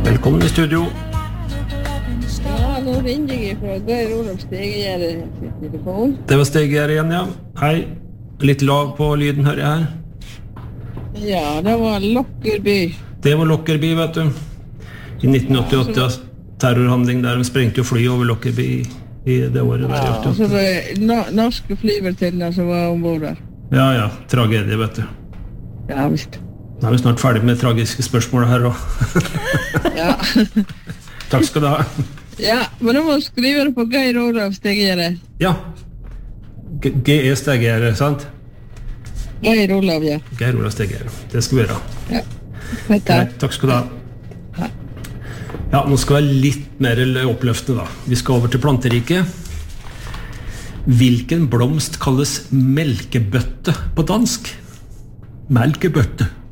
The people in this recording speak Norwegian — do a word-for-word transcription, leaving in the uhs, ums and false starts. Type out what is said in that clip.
Velkommen i studio. Ja, nå ringer jeg fra Geir Olav Stegegjerde til telefon. Det var Stegegjerde igjen, ja. Hei. Litt lav på lyden, hører jeg her. Ja, det var Lockerby. Det var Lockerby, vet du. I nitten åttiåtte, ja, terrorhandling der. De sprengte jo fly over Lockerby i, i det året der. Ja, så var det no norske flyvertinner som var ombord der. Ja, ja. Tragedie, vet du. Ja, visst. Nå er vi snart ferdig med tragiske spørsmål her også. Ja. Takk skal du ha. Ja, men da må du skrive det på Geir Olav Stegegjerde. Ja. G E Stegegjerde, sant? Geir Olav, ja. Geir Olav Stegegjerde. Det skal vi gjøre. Ja. Takk. Takk skal du ha. Ja, nå skal vi være litt mer oppløftende da. Vi skal over til planteriket. Hvilken blomst kalles melkebøtte på dansk? Melkebøtte.